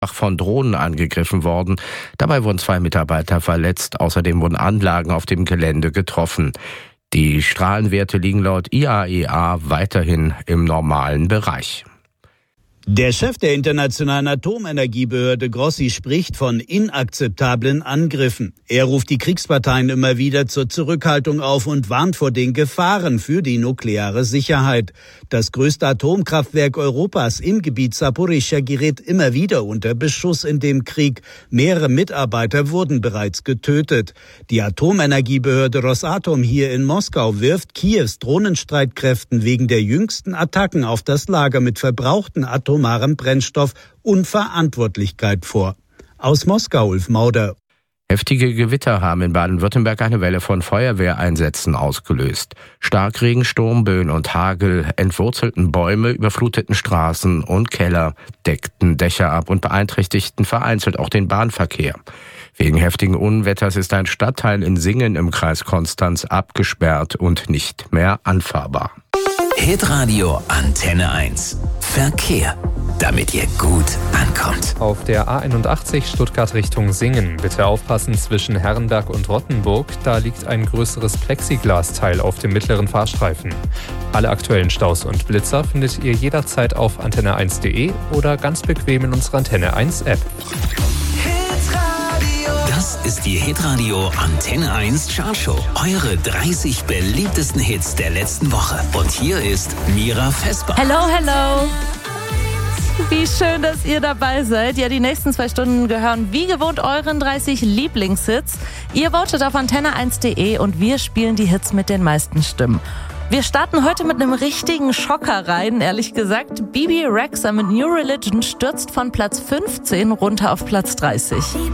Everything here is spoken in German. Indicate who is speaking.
Speaker 1: von Drohnen angegriffen worden. Dabei wurden 2 Mitarbeiter verletzt. Außerdem wurden Anlagen auf dem Gelände getroffen. Die Strahlenwerte liegen laut IAEA weiterhin im normalen Bereich.
Speaker 2: Der Chef der Internationalen Atomenergiebehörde Grossi spricht von inakzeptablen Angriffen. Er ruft die Kriegsparteien immer wieder zur Zurückhaltung auf und warnt vor den Gefahren für die nukleare Sicherheit. Das größte Atomkraftwerk Europas im Gebiet Saporischschja gerät immer wieder unter Beschuss in dem Krieg. Mehrere Mitarbeiter wurden bereits getötet. Die Atomenergiebehörde Rosatom hier in Moskau wirft Kiews Drohnenstreitkräften wegen der jüngsten Attacken auf das Lager mit verbrauchten atomarem Brennstoff Unverantwortlichkeit vor. Aus Moskau, Ulf Mauder.
Speaker 1: Heftige Gewitter haben in Baden-Württemberg eine Welle von Feuerwehreinsätzen ausgelöst. Starkregen, Sturm, Böen und Hagel entwurzelten Bäume, überfluteten Straßen und Keller, deckten Dächer ab und beeinträchtigten vereinzelt auch den Bahnverkehr. Wegen heftigen Unwetters ist ein Stadtteil in Singen im Kreis Konstanz abgesperrt und nicht mehr anfahrbar.
Speaker 3: Hitradio Antenne 1. Verkehr, damit ihr gut ankommt.
Speaker 4: Auf der A81 Stuttgart Richtung Singen. Bitte aufpassen zwischen Herrenberg und Rottenburg. Da liegt ein größeres Plexiglasteil auf dem mittleren Fahrstreifen. Alle aktuellen Staus und Blitzer findet ihr jederzeit auf antenne1.de oder ganz bequem in unserer Antenne 1 App.
Speaker 3: Das ist die Hitradio Antenne 1 Chartshow. Eure 30 beliebtesten Hits der letzten Woche. Und hier ist Mira Vesper.
Speaker 5: Hello, hello. Wie schön, dass ihr dabei seid. Ja, die nächsten 2 Stunden gehören wie gewohnt euren 30 Lieblingshits. Ihr votet auf antenne1.de und wir spielen die Hits mit den meisten Stimmen. Wir starten heute mit einem richtigen Schocker rein, ehrlich gesagt. Bebe Rexha mit New Religion stürzt von Platz 15 runter auf Platz 30.